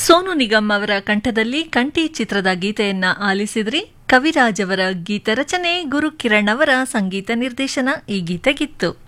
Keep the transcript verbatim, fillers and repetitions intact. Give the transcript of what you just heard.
ಸೋನು ನಿಗಮ್ ಅವರ ಕಂಠದಲ್ಲಿ ಕಂಠಿ ಚಿತ್ರದ ಗೀತೆಯನ್ನ ಆಲಿಸಿದ್ರಿ. ಕವಿರಾಜ್ ಅವರ ಗೀತ ರಚನೆ, ಗುರು ಕಿರಣ್ ಅವರ ಸಂಗೀತ ನಿರ್ದೇಶನ ಈ ಗೀತೆಗಿತ್ತು.